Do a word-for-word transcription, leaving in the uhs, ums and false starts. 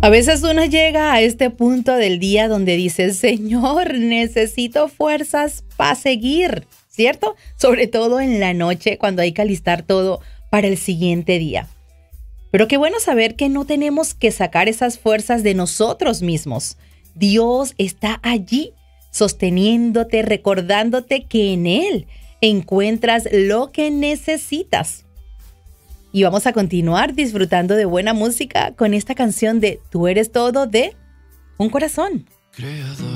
A veces uno llega a este punto del día donde dice, Señor, necesito fuerzas para seguir, ¿cierto? Sobre todo en la noche cuando hay que alistar todo para el siguiente día. Pero qué bueno saber que no tenemos que sacar esas fuerzas de nosotros mismos. Dios está allí sosteniéndote, recordándote que en Él encuentras lo que necesitas. Y vamos a continuar disfrutando de buena música con esta canción de Tú eres todo de Un Corazón. Creador.